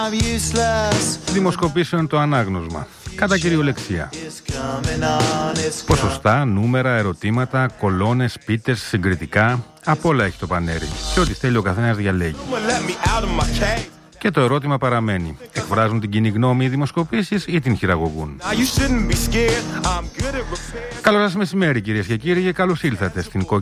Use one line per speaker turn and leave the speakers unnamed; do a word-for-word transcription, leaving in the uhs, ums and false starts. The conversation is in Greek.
Δημοσκοπήσεων το ανάγνωσμα. Κατά κυριολεξία. Ποσοστά, νούμερα, ερωτήματα, κολόνες, πίτες, συγκριτικά. Απ' όλα έχει το πανέρι. Και ό,τι θέλει ο καθένας διαλέγει. Και το ερώτημα παραμένει. Εκφράζουν την κοινή γνώμη οι δημοσκοπήσεις ή την χειραγωγούν? Καλό σας μεσημέρι, κυρίες και κύριοι, και καλώς ήλθατε στην